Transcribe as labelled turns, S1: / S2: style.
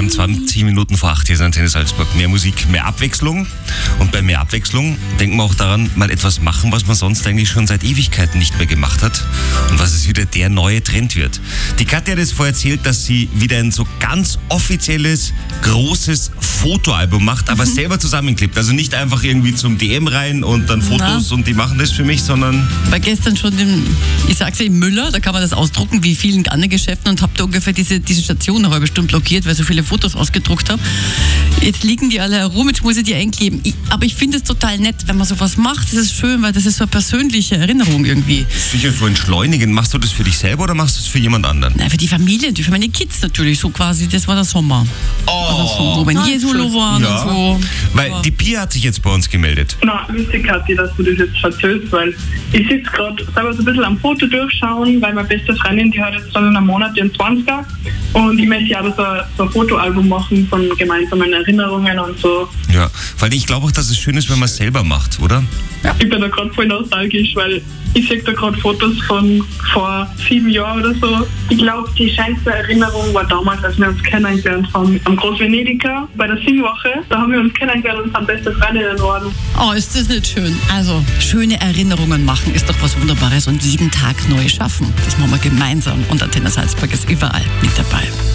S1: haben 20 Minuten vor 8 hier in Antenne Salzburg. Mehr Musik, mehr Abwechslung. Und bei mehr Abwechslung denken wir auch daran, mal etwas machen, was man sonst eigentlich schon seit Ewigkeiten nicht mehr gemacht hat. Und was es wieder der neue Trend wird. Die Katja hat jetzt vorher erzählt, dass sie wieder ein so ganz offizielles, großes Fotoalbum macht, aber selber zusammenklebt. Also nicht einfach irgendwie zum DM rein und dann Fotos und die machen das für mich, sondern...
S2: War gestern schon ich sag's ja, im Müller, da kann man das ausdrucken, wie vielen anderen Geschäften, und habe da ungefähr diese Station eine halbe Stunde blockiert, weil ich so viele Fotos ausgedruckt habe. Jetzt liegen die alle herum, jetzt muss ich die einkleben. Aber ich finde es total nett, wenn man sowas macht. Das ist schön, weil das ist so eine persönliche Erinnerung irgendwie.
S1: Sicher so entschleunigen. Machst du das für dich selber oder machst du es für jemand anderen?
S2: Nein, für die Familie, für meine Kids natürlich, so quasi, das war der Sommer.
S1: Oh,
S2: so, wo mein Jesolo waren und so.
S1: Weil die Pia hat sich jetzt bei uns gemeldet.
S3: Na, lustig, Kathi, dass du das jetzt erzählst, weil ich sitze gerade selber so ein bisschen am Foto durchschauen, weil meine beste Freundin, die hat jetzt dann in einem Monat ihren 20er und ich möchte ja so ein Fotoalbum machen von gemeinsamen Erinnerungen und so.
S1: Ja, weil ich glaube auch, dass es schön ist, wenn man es selber macht, oder?
S3: Ja. Ich bin da gerade voll nostalgisch, weil ich sehe da gerade Fotos von vor 7 Jahren oder so. Ich glaube, die schönste Erinnerung war damals, als wir uns kennengelernt haben am Großvenediger bei der Singwoche. Da haben wir uns kennengelernt und sind beste Freundinnen geworden.
S2: Oh, ist das nicht schön? Also, schöne Erinnerungen machen ist doch was Wunderbares und jeden Tag neu schaffen. Das machen wir gemeinsam und Antenne Salzburg ist überall mit dabei.